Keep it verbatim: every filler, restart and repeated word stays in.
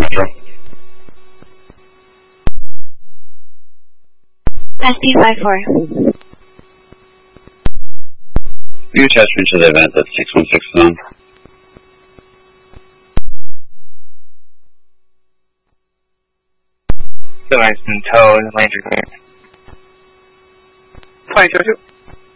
Central. Passing five four. New attachment to the event, that's six one six nine. Device in tow, Landry clear. twenty two two.